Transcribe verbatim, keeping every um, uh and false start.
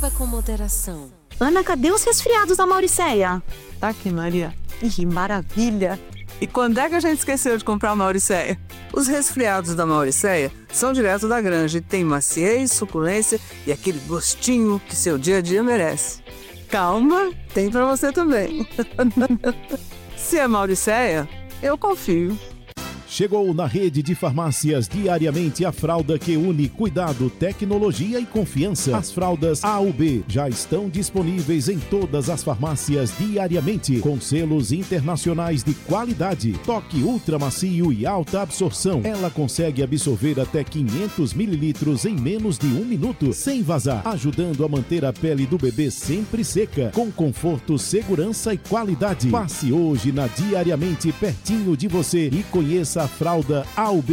Beba com moderação. Ana, cadê os resfriados da Mauricéia? Tá aqui, Maria. Que maravilha! E quando é que a gente esqueceu de comprar a Mauricéia? Os resfriados da Mauricéia são direto da granja e tem maciez, suculência e aquele gostinho que seu dia a dia merece. Calma, tem pra você também. Se é Mauricéia, eu confio. Chegou na rede de farmácias diariamente a fralda que une cuidado, tecnologia e confiança. As fraldas A U B já estão disponíveis em todas as farmácias diariamente, com selos internacionais de qualidade, toque ultra macio e alta absorção. Ela consegue absorver até quinhentos mililitros em menos de um minuto, sem vazar, ajudando a manter a pele do bebê sempre seca, com conforto, segurança e qualidade. Passe hoje na Diariamente pertinho de você e conheça a fralda A U B.